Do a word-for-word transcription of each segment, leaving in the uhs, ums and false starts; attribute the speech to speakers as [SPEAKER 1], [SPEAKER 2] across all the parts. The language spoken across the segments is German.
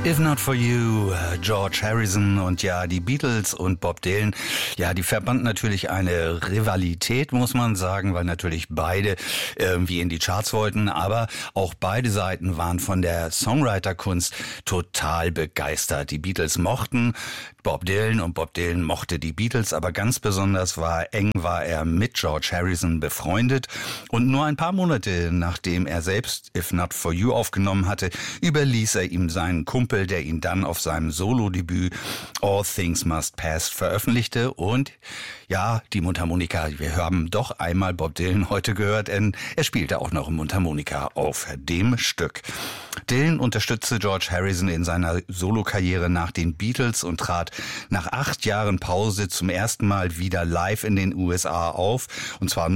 [SPEAKER 1] If Not For You, George Harrison und ja, die Beatles und Bob Dylan, ja, die verband natürlich eine Rivalität, muss man sagen, weil natürlich beide irgendwie in die Charts wollten, aber auch beide Seiten waren von der Songwriter-Kunst total begeistert. Die Beatles mochten Bob Dylan und Bob Dylan mochte die Beatles, aber ganz besonders war eng war er mit George Harrison befreundet und nur ein paar Monate nachdem er selbst If Not For You aufgenommen hatte, überließ er ihm seinen Kumpel, der ihn dann auf seinem Solo-Debüt All Things Must Pass veröffentlichte. Und ja, die Mundharmonika, wir haben doch einmal Bob Dylan heute gehört, denn er spielte auch noch Mundharmonika auf dem Stück. Dylan unterstützte George Harrison in seiner Solokarriere nach den Beatles und trat nach acht Jahren Pause zum ersten Mal wieder live in den U S A auf, und zwar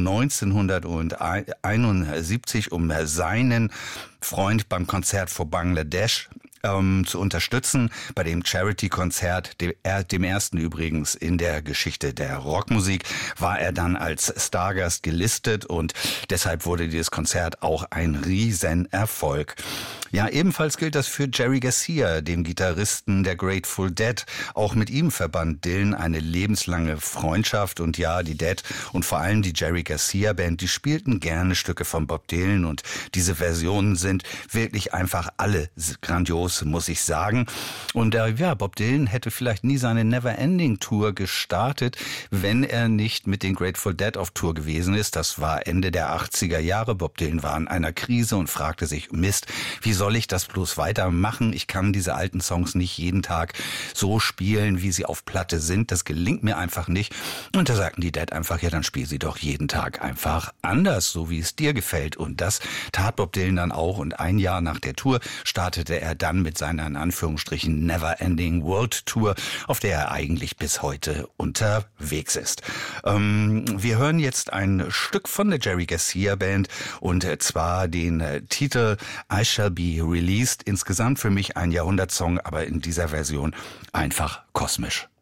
[SPEAKER 1] neunzehnhunderteinundsiebzig, um seinen Freund beim Konzert vor Bangladesch ähm, zu unterstützen, bei dem Charity-Konzert, dem, dem ersten übrigens in der Geschichte der Rockmusik, war er dann als Stargast gelistet und deshalb wurde dieses Konzert auch ein Riesenerfolg. Ja, ebenfalls gilt das für Jerry Garcia, dem Gitarristen der Grateful Dead. Auch mit ihm verband Dylan eine lebenslange Freundschaft und ja, die Dead und vor allem die Jerry Garcia Band, die spielten gerne Stücke von Bob Dylan und diese Versionen sind wirklich einfach alle grandios, muss ich sagen. Und äh, ja, Bob Dylan hätte vielleicht nie seine Neverending Tour gestartet, wenn er nicht mit den Grateful Dead auf Tour gewesen ist. Das war Ende der achtziger Jahre. Bob Dylan war in einer Krise und fragte sich, Mist, wie soll ich das bloß weitermachen? Ich kann diese alten Songs nicht jeden Tag so spielen, wie sie auf Platte sind. Das gelingt mir einfach nicht. Und da sagten die Dead einfach, ja, dann spiel sie doch jeden Tag einfach anders, so wie es dir gefällt. Und das tat Bob Dylan dann auch. Und ein Jahr nach der Tour startete er dann mit seiner, in Anführungsstrichen, Never-Ending World Tour, auf der er eigentlich bis heute unterwegs ist. Ähm, wir hören jetzt ein Stück von der Jerry Garcia Band und zwar den äh, Titel I Shall Be Released. Insgesamt für mich ein Jahrhundertsong, aber in dieser Version einfach kosmisch.